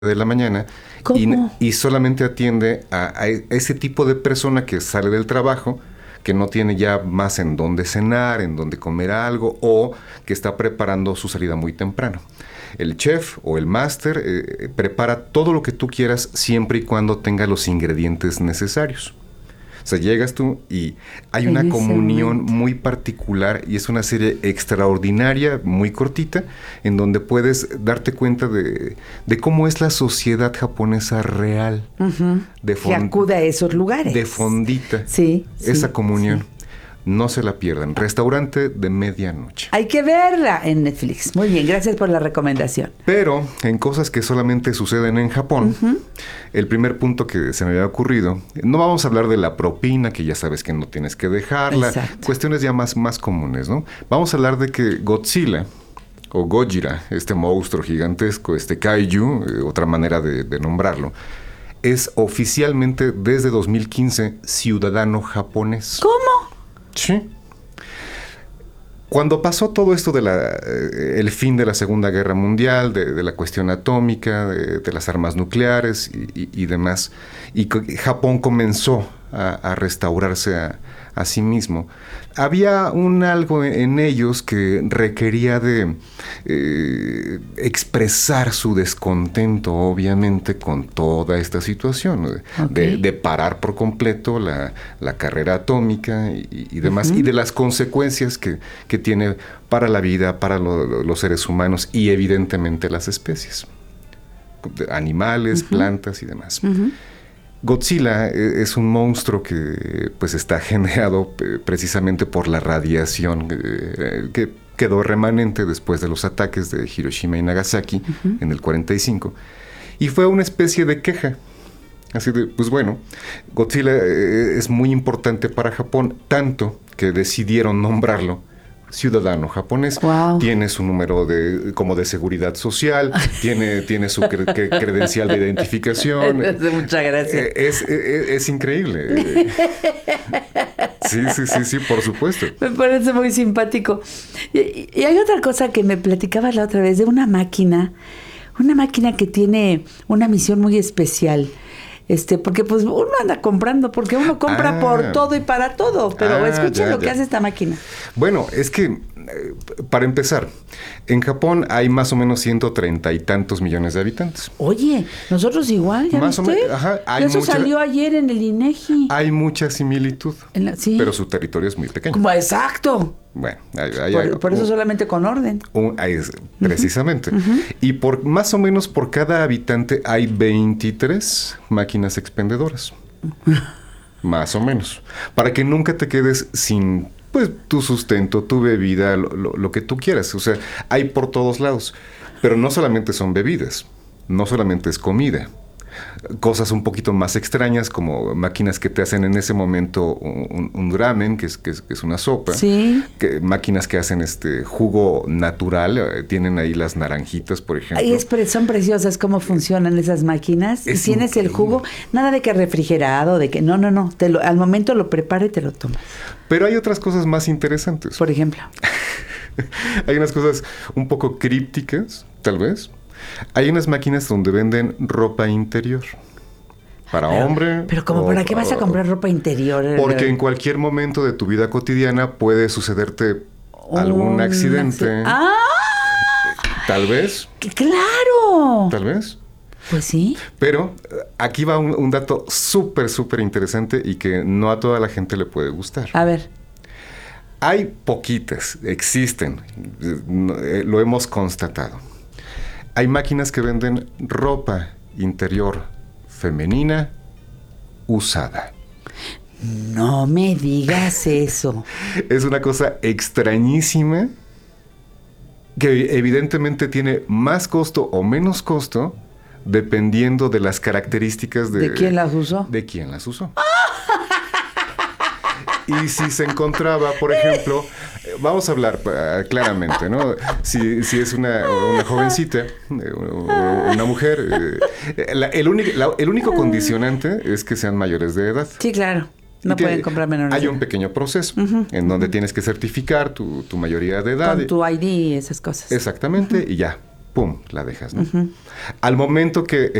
de la mañana ¿Cómo? y solamente atiende a ese tipo de persona que sale del trabajo, que no tiene ya más en dónde cenar, en dónde comer algo, o que está preparando su salida muy temprano. El chef o el máster prepara todo lo que tú quieras siempre y cuando tenga los ingredientes necesarios. O sea, llegas tú y hay una comunión muy particular y es una serie extraordinaria, muy cortita, en donde puedes darte cuenta de cómo es la sociedad japonesa real. Que acude a esos lugares. De fondita. Sí. Esa comunión. Sí. No se la pierdan. Restaurante de medianoche. Hay que verla en Netflix. Muy bien, gracias por la recomendación. Pero en cosas que solamente suceden en Japón, el primer punto que se me había ocurrido, no vamos a hablar de la propina, que ya sabes que no tienes que dejarla. Exacto. Cuestiones ya más comunes, ¿no? Vamos a hablar de que Godzilla, o Gojira, este monstruo gigantesco, este kaiju, otra manera de nombrarlo, es oficialmente desde 2015 ciudadano japonés. ¿Cómo? Sí. Cuando pasó todo esto de el fin de la Segunda Guerra Mundial, de la cuestión atómica, de las armas nucleares y demás, y Japón comenzó a restaurarse a sí mismo, había algo en ellos que requería de expresar su descontento, obviamente, con toda esta situación, de parar por completo la carrera atómica y demás, y de las consecuencias que tiene para la vida, para los seres humanos y evidentemente las especies, animales, plantas y demás. Godzilla es un monstruo que pues está generado precisamente por la radiación que quedó remanente después de los ataques de Hiroshima y Nagasaki en el 45, y fue una especie de queja. Así de, pues bueno, Godzilla es muy importante para Japón, tanto que decidieron nombrarlo ciudadano japonés. Wow. Tiene su número como de seguridad social, tiene su credencial de identificación. Muchas gracias. Es increíble. Sí, por supuesto. Me parece muy simpático. Y hay otra cosa que me platicabas la otra vez de una máquina que tiene una misión muy especial. Porque pues uno anda comprando, porque uno compra por todo y para todo, pero escuchen lo que hace esta máquina. Bueno, es que, para empezar, en Japón hay más o menos 130 y tantos millones de habitantes. Oye, nosotros igual, ¿ya más viste? Eso salió ayer en el INEGI. Hay mucha similitud, sí. Pero su territorio es muy pequeño. Exacto. Bueno, por eso solamente con orden. Precisamente. Y más o menos por cada habitante hay 23 máquinas expendedoras. Más o menos. Para que nunca te quedes sin tu sustento, tu bebida, lo que tú quieras. O sea, hay por todos lados. Pero no solamente son bebidas, no solamente es comida. Cosas un poquito más extrañas, como máquinas que te hacen en ese momento un ramen, que es una sopa. Sí. Máquinas que hacen jugo natural, tienen ahí las naranjitas, por ejemplo. Son preciosas cómo funcionan esas máquinas. Y tienes el jugo, nada de que refrigerado, de que no. Al momento lo prepara y te lo tomas. Pero hay otras cosas más interesantes. Por ejemplo. Hay unas cosas un poco crípticas, tal vez. Hay unas máquinas donde venden ropa interior. Para hombre. Pero ¿cómo para qué vas a comprar ropa interior? Porque en cualquier momento de tu vida cotidiana puede sucederte algún accidente. ¡Ah! Tal vez. ¡Claro! Tal vez. Pues sí. Pero aquí va un dato súper interesante y que no a toda la gente le puede gustar. A ver. Hay poquitas, existen, lo hemos constatado. Hay máquinas que venden ropa interior femenina usada. No me digas eso. Es una cosa extrañísima que evidentemente tiene más costo o menos costo dependiendo de las características ¿De quién las usó? De quién las usó. Y si se encontraba, por ejemplo, vamos a hablar claramente, ¿no? Si es una jovencita, una mujer, el único condicionante es que sean mayores de edad. Sí, claro. No pueden comprar menores. Hay un pequeño proceso en donde tienes que certificar tu mayoría de edad. Con tu ID y esas cosas. Exactamente, y ya. ¡pum!, la dejas, ¿no? Al momento que